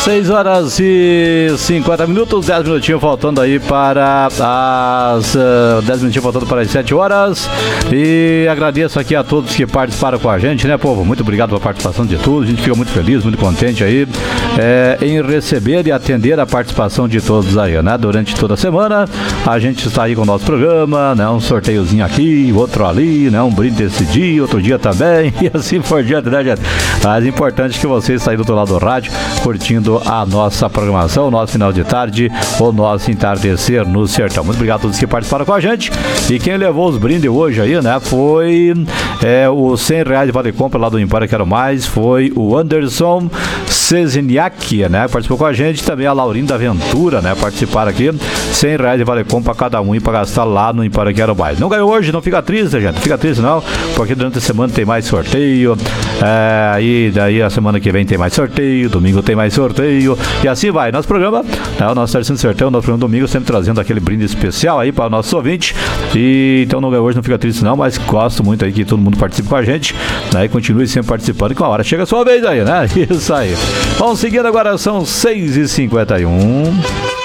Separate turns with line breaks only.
6 horas e 50 minutos, 10 minutinhos faltando aí para as 10 minutinhos faltando para as 7 horas. E agradeço aqui a todos que participaram com a gente, né, povo? Muito obrigado pela participação de todos. A gente fica muito feliz, muito contente aí em receber e atender a participação de todos aí, né? Durante toda a semana a gente está aí com o nosso programa, né? Um sorteiozinho aqui, outro ali, né? Um brinde esse dia, outro dia também, e assim por diante, né, gente? Mas importante que você está aí do outro lado do rádio, curtindo a nossa programação, o nosso final de tarde, o nosso entardecer no sertão. Muito obrigado a todos que participaram com a gente. E quem levou os brindes hoje aí, né, foi o R$100 de vale compra lá do Empório Quero Mais, foi o Anderson Ceziniak, né, participou com a gente, também a Laurinda Aventura, né, participaram aqui, R$100 de vale compra cada um e para gastar lá no Empório Quero Mais. Não ganhou hoje, não fica triste, gente, não fica triste não, porque durante a semana tem mais sorteio, e daí a semana que vem tem mais sorteio, domingo tem mais sorteio, e assim vai. Nosso programa, o nosso Tarcísio Sertão, nosso programa domingo, sempre trazendo aquele brinde especial aí para o nosso ouvinte. E então não ganhou hoje, não fica triste não, mas gosto muito aí que todo mundo participe com a gente, né? E continue sempre participando, que uma hora chega a sua vez aí, né? Isso aí. Vamos seguindo agora, são 6h51.